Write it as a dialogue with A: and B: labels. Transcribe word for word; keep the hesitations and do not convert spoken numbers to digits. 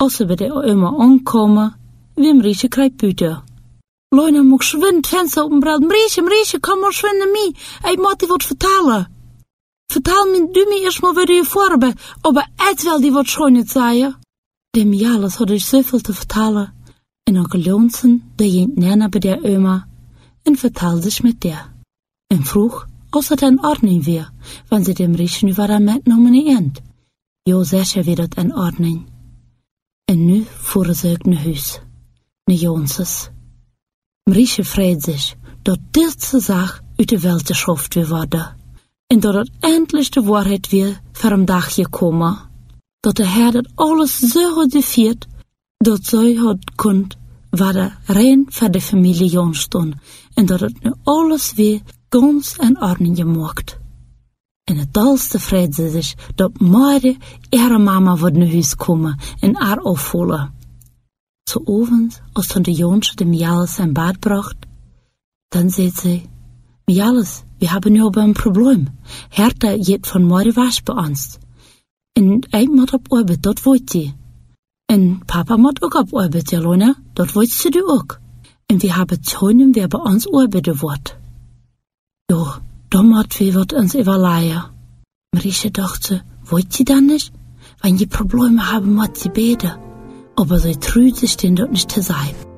A: Als ze bij de oma aankomen, wie Marietje krijgt buiten. Leuna moet schwind venster openbranden. Marietje, Marietje, kom maar schwind naar mij. Ik moet die wat vertalen. Vertel me, du me eerst maar weer je voorbij, aber het wel die wat schoon het zei. De Mialis had dus zoveel te vertellen. En onkel Johnsen, die ging nana bij de oma, en vertelde zich met der. En vroeg, als het in ordning weer, wanneer ze de Marietje nu waren metnomen in eind. Jo, zei weer dat in ordning. En nu voeren ze ook naar huis, naar Jonses. Marietje vreed zich dat deze zaak uit de wereld geschoft weer worden. En dat het eindelijk de waarheid weer voor een dag gekomen. Dat de Heer dat alles zo had gevierd, dat zij had kunt, waar de rein voor de familie Jons stond. En dat het nu alles weer ganz in orde gemaakt. En het dalste vreed ze zich dat morgen ihre mama wordt naar huis komen en haar afvoelen. Zo ovens, als dan de Jonsje de Mialis in bad bracht, dan zei ze, Mialis, we hebben nu aber een probleem. Herta geht van morgen was bij ons. En ik moet op arbeid, dat weet je. En papa moet ook op arbeid, Jelona, dat weet ze ook. En we hebben zonen weer bij ons arbeiden wordt. Jo, dan moet we wat ons überlegen. Marietje dacht ze, weet je dan niet? Wenn je problemen hebben, moet je beten. Aber sie trüht sich den dort nicht zu sein.